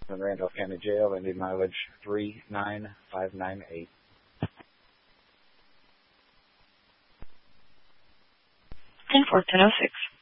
in Randolph County Jail, Indy mileage 39598. 10-4, 10-06.